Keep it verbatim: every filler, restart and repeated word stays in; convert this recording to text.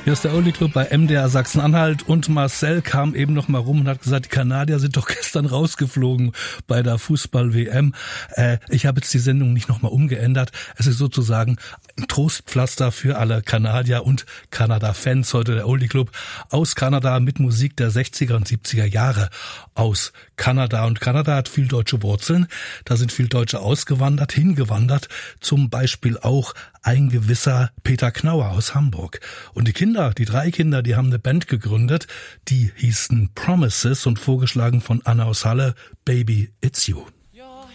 Hier ist der Oldie Club bei M D R Sachsen-Anhalt und Marcel kam eben noch mal rum und hat gesagt, die Kanadier sind doch gestern rausgeflogen bei der Fußball-W M. Äh, ich habe jetzt die Sendung nicht noch mal umgeändert. Es ist sozusagen ein Trostpflaster für alle Kanadier und Kanada-Fans. Heute der Oldie Club aus Kanada mit Musik der sechziger und siebziger Jahre aus Kanada. Und Kanada hat viel deutsche Wurzeln. Da sind viel Deutsche ausgewandert, hingewandert. Zum Beispiel auch ein gewisser Peter Knauer aus Hamburg. Und die Kinder, die drei Kinder, die haben eine Band gegründet, die hießen Promises und vorgeschlagen von Anna aus Halle, Baby, It's You.